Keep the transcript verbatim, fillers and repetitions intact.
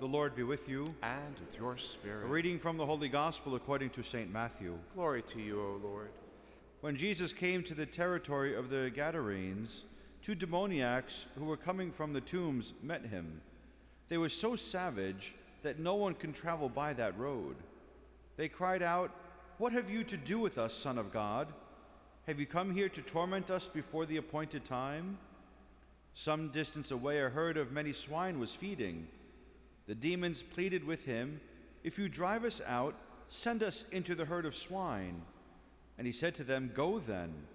Lord be with you. And with your spirit. A reading from the Holy Gospel according to Saint Matthew. Glory to you, O Lord. When Jesus came to the territory of the Gadarenes, two demoniacs who were coming from the tombs met him. They were so savage that no one can travel by that road. They cried out, "What have you to do with us, Son of God? Have you come here to torment us before the appointed time?" Some distance away a herd of many swine was feeding. The demons pleaded with him, "If you drive us out, send us into the herd of swine." And he said to them, "Go then."